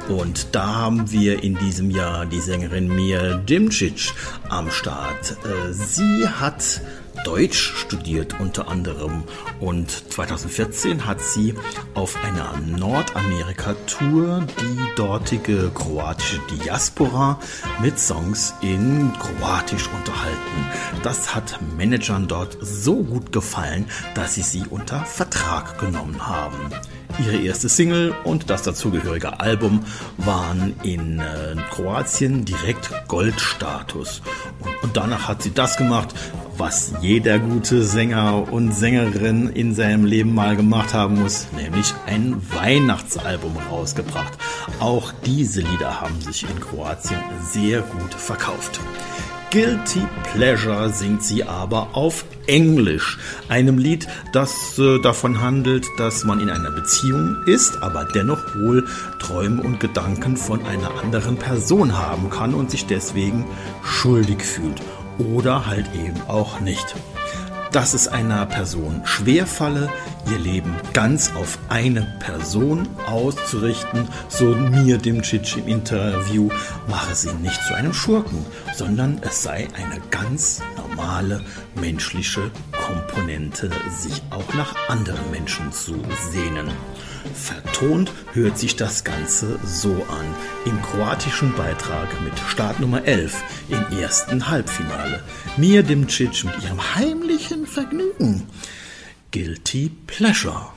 Und da haben wir in diesem Jahr die Sängerin Mia Dimcic am Start. Sie hat Deutsch studiert unter anderem und 2014 hat sie auf einer Nordamerika-Tour die dortige kroatische Diaspora mit Songs in Kroatisch unterhalten. Das hat Managern dort so gut gefallen, dass sie unter Vertrag genommen haben. Ihre erste Single und das dazugehörige Album waren in Kroatien direkt Goldstatus. Und danach hat sie das gemacht, was jeder gute Sänger und Sängerin in seinem Leben mal gemacht haben muss, nämlich ein Weihnachtsalbum rausgebracht. Auch diese Lieder haben sich in Kroatien sehr gut verkauft. Guilty Pleasure singt sie aber auf Englisch, einem Lied, das davon handelt, dass man in einer Beziehung ist, aber dennoch wohl Träume und Gedanken von einer anderen Person haben kann und sich deswegen schuldig fühlt oder halt eben auch nicht. Dass es einer Person schwerfalle, ihr Leben ganz auf eine Person auszurichten, so Mia Dimcic im Interview, mache sie nicht zu einem Schurken, sondern es sei eine ganz normale menschliche Komponente, sich auch nach anderen Menschen zu sehnen. Vertont hört sich das Ganze so an, im kroatischen Beitrag mit Startnummer 11 im ersten Halbfinale. Mia Dimcic mit ihrem heimlichen Vergnügen. Guilty Pleasure.